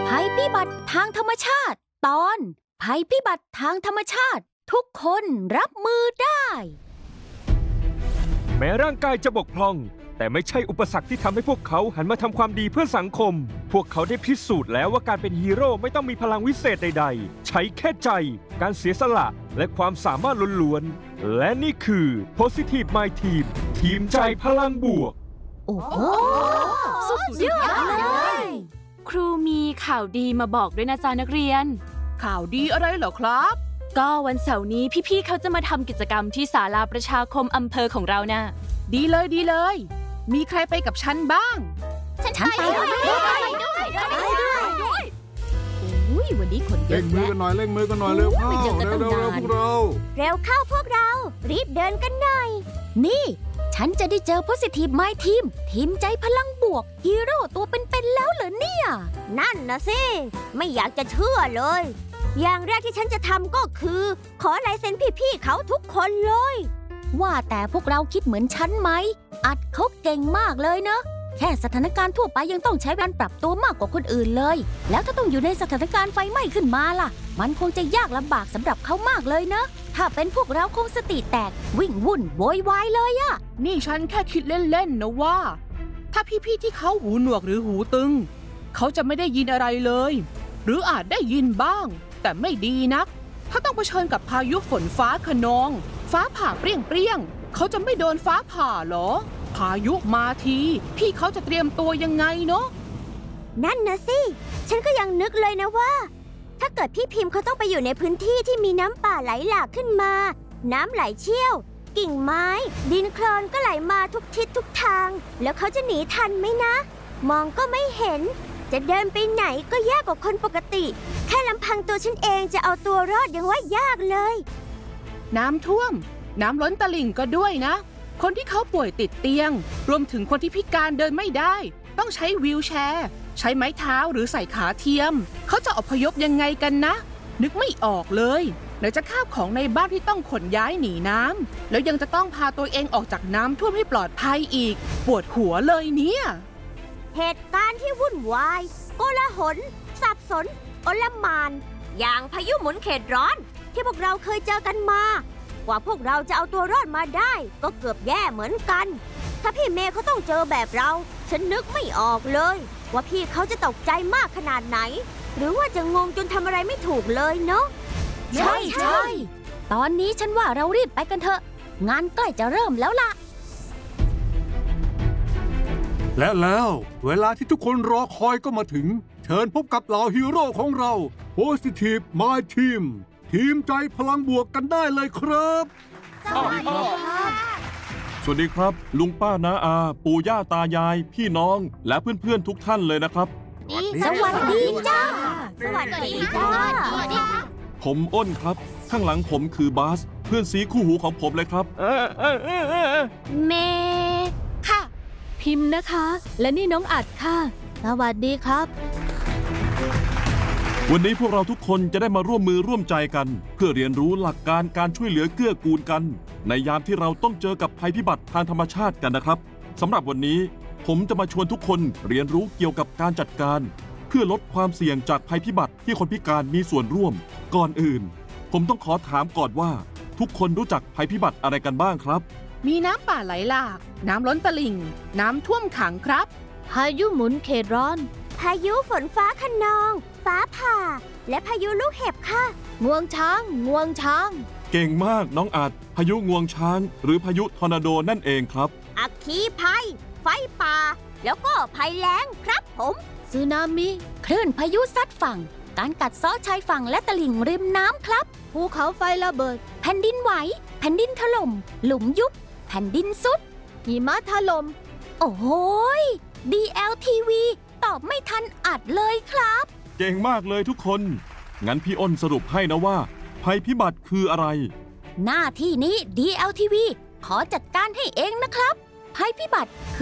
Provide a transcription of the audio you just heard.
ภัยพิบัติทางธรรมชาติตอนภัยพิบัติทางธรรมชาติทุกคนรับมือได้แม้ร่างกายจะบกพร่องแต่ไม่ใช่อุปสรรคที่ทำให้พวกเขาหันมาทำความดีเพื่อสังคมพวกเขาได้พิสูจน์แล้วว่าการเป็นฮีโร่ไม่ต้องมีพลังวิเศษใดๆใช้แค่ใจการเสียสละและความสามารถล้วนๆและนี่คือ Positive My Team ทีมใจพลังบวกโอ้โหสุดยอดเลยครูมีข่าวดีมาบอกด้วยนะจ๊ะนักเรียนข่าวดีอะไรเหรอครับก็วันเสาร์นี้พี่ๆเขาจะมาทำกิจกรรมที่ศาลาประชาคมอำเภอของเรานะดีเลยมีใครไปกับฉันบ้างฉันไปด้วยอุ้ยวันนี้คนเยอะเร่งมือกันหน่อยเร็วเข้าเร็วพวกเราเร็วเข้าพวกเรารีบเดินกันหน่อยนี่ฉันจะได้เจอ Positive My Team ทีมใจพลังบวกฮีโร่ตัวเป็นๆแล้วเหรอเนี่ยนั่นนะสิไม่อยากจะเชื่อเลยอย่างแรกที่ฉันจะทำก็คือขอลายเซ็นพี่ๆเขาทุกคนเลยว่าแต่พวกเราคิดเหมือนฉันไหมอัดเขาเก่งมากเลยเนอะแค่สถานการณ์ทั่วไปยังต้องใช้การปรับตัวมากกว่าคนอื่นเลยแล้วถ้าต้องอยู่ในสถานการณ์ไฟไหม้ขึ้นมาล่ะมันคงจะยากลำบากสำหรับเขามากเลยเนอะถ้าเป็นพวกเราคงสติแตกวิ่งวุ่นโวยวายเลยอะนี่ฉันแค่คิดเล่นๆนะว่าถ้าพี่ๆที่เขาหูหนวกหรือหูตึงเขาจะไม่ได้ยินอะไรเลยหรืออาจได้ยินบ้างแต่ไม่ดีนักถ้าต้องเผชิญกับพายุฝนฟ้าคะนองฟ้าผ่าเปรี้ยงเขาจะไม่โดนฟ้าผ่าหรอพายุมาทีพี่เขาจะเตรียมตัวยังไงเนาะนั่นนะสิฉันก็ยังนึกเลยนะว่าถ้าเกิดพี่พิมพ์เขาต้องไปอยู่ในพื้นที่ที่มีน้ำป่าไหลหลากขึ้นมาน้ำไหลเชี่ยวกิ่งไม้ดินโคลนก็ไหลมาทุกทิศทุกทางแล้วเขาจะหนีทันไหมนะมองก็ไม่เห็นจะเดินไปไหนก็ยากกว่าคนปกติแค่ลำพังตัวฉันเองจะเอาตัวรอดยังว่ายากเลยน้ำท่วมน้ำล้นตลิ่งก็ด้วยนะคนที่เขาป่วยติดเตียงรวมถึงคนที่พิการเดินไม่ได้ต้องใช้วีลแชร์ใช้ไม้เท้าหรือใส่ขาเทียมเขาจะอพยพยังไงกันนะนึกไม่ออกเลยไหนจะข้าวของในบ้านที่ต้องขนย้ายหนีน้ำแล้วยังจะต้องพาตัวเองออกจากน้ำท่วมให้ปลอดภัยอีกปวดหัวเลยเนี่ยเหตุการณ์ที่วุ่นวายโกลาหลสับสนโอลหม่านอย่างพายุหมุนเขตร้อนที่พวกเราเคยเจอกันมากว่าพวกเราจะเอาตัวรอดมาได้ก็เกือบแย่เหมือนกันถ้าพี่เมย์เขาต้องเจอแบบเราฉันนึกไม่ออกเลยว่าพี่เขาจะตกใจมากขนาดไหนหรือว่าจะงงจนทำอะไรไม่ถูกเลยเนาะใช่ตอนนี้ฉันว่าเรารีบไปกันเถอะงานใกล้จะเริ่มแล้วล่ะและแล้วเวลาที่ทุกคนรอคอยก็มาถึงเชิญพบกับเหล่าฮีโร่ของเรา Positive My Team ทีมใจพลังบวกกันได้เลยครับสวัสดีครับลุงป้าน้าอาปู่ย่าตายายพี่น้องและเพื่อนๆทุกท่านเลยนะครับสวัสดีจ้าสวัสดีจ้าผมอ้นครับข้างหลังผมคือบาสเพื่อนซีคู่หูของผมเลยครับเมค่ะพิมพ์นะคะและนี่น้องอัดค่ะสวัสดีครับวันนี้พวกเราทุกคนจะได้มาร่วมมือร่วมใจกันเพื่อเรียนรู้หลักการการช่วยเหลือเกื้อกูลกันในยามที่เราต้องเจอกับภัยพิบัติทางธรรมชาติกันนะครับสำหรับวันนี้ผมจะมาชวนทุกคนเรียนรู้เกี่ยวกับการจัดการเพื่อลดความเสี่ยงจากภัยพิบัติที่คนพิการมีส่วนร่วมก่อนอื่นผมต้องขอถามก่อนว่าทุกคนรู้จักภัยพิบัติอะไรกันบ้างครับมีน้ำป่าไหลหลากน้ำล้นตลิ่งน้ำท่วมขังครับพายุหมุนเขตร้อนพายุฝนฟ้าคะนองฟ้าผ่าและพายุลูกเห็บค่ะงวงช้างเก่งมากน้องอาจพายุงวงช้างหรือพายุทอร์นาโดนั่นเองครับอัคคีภัยไฟป่าแล้วก็ภัยแล้งครับผมสึนามิคลื่นพายุซัดฝั่งการกัดเซาะชายฝั่งและตลิ่งริมน้ำครับภูเขาไฟระเบิดแผ่นดินไหวแผ่นดินถล่มหลุมยุบแผ่นดินซุดหิมะถล่มโอ้โห DLTV ตอบไม่ทันอัดเลยครับเก่งมากเลยทุกคนงั้นพี่อ้นสรุปให้นะว่าภัยพิบัติคืออะไรหน้าที่นี้ DLTV ขอจัดการให้เองนะครับภัยพิบัติ